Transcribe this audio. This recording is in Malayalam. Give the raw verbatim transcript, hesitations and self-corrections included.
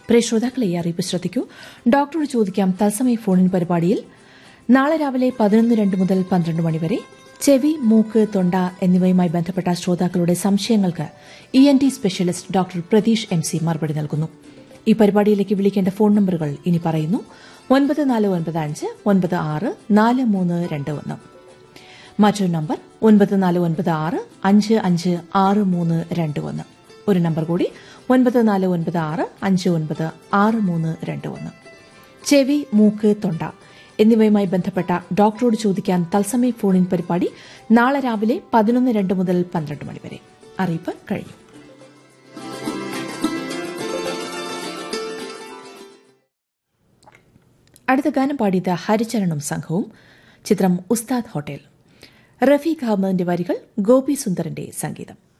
പ്രിയ ശ്രോതാക്കളെ ഈ അറിയിപ്പ് ശ്രദ്ധിക്കൂ. ഡോക്ടറോട് ചോദിക്കാം തത്സമയ ഫോണിൻ പരിപാടിയിൽ നാളെ രാവിലെ പതിനൊന്ന് രണ്ട് മുതൽ പന്ത്രണ്ട് മണിവരെ ചെവി, മൂക്ക്, തൊണ്ട എന്നിവയുമായി ബന്ധപ്പെട്ട ശ്രോതാക്കളുടെ സംശയങ്ങൾക്ക് E N T specialist doctor Pratheesh M C മറുപടി നൽകുന്നു. ഈ പരിപാടിയിലേക്ക് വിളിക്കേണ്ട ഫോൺ നമ്പറുകൾ ഇനി പറയുന്നു. ഒൻപത് നാല് ഒൻപത് അഞ്ച് ഒൻപത് ആറ് നാല് മൂന്ന് രണ്ട് ഒന്ന്. മറ്റൊരു നമ്പർ ഒൻപത് നാല് ഒൻപത് ആറ് അഞ്ച് അഞ്ച് ആറ് മൂന്ന് രണ്ട് ഒന്ന്. ഒരു നമ്പർ കൂടി ഒൻപത് നാല് ഒൻപത് ആറ് അഞ്ച് ഒൻപത് ആറ് മൂന്ന് രണ്ട് ഒന്ന്. ചെവി, മൂക്ക്, തൊണ്ട എന്നിവയുമായി ബന്ധപ്പെട്ട ഡോക്ടറോട് ചോദിക്കാൻ തത്സമയ ഫോണിൻ പരിപാടി നാളെ രാവിലെ പതിനൊന്ന് രണ്ട് മുതൽ പന്ത്രണ്ട് മണിവരെ. അറിയിപ്പ് കഴിഞ്ഞു. അടുത്ത ഗാനം പാടിയത് ഹരിചരണും സംഘവും. ചിത്രം ഉസ്താദ് ഹോട്ടൽ. റഫീഖ് അഹമ്മദിന്റെ വരികൾ, ഗോപി സുന്ദറിന്റെ സംഗീതം.